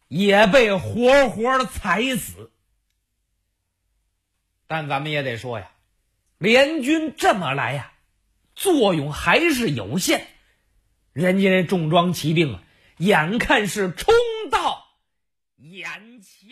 也被活活的踩死。但咱们也得说呀，联军这么来呀，作用还是有限。人家这重装骑兵啊，眼看是冲到眼前。